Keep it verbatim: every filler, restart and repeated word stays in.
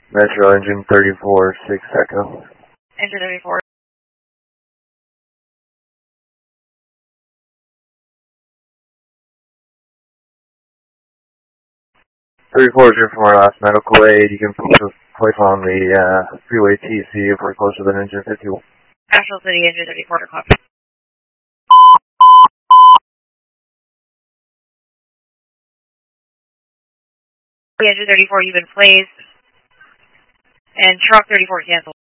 Metro engine thirty-four, six Echo. Engine thirty-four. thirty-four is here from our last medical aid. You can place, place on the uh, freeway T C if we're closer than engine fifty-one. Asheville City, engine thirty-four to copy. Engine thirty-four, you've been placed. And truck thirty-four canceled.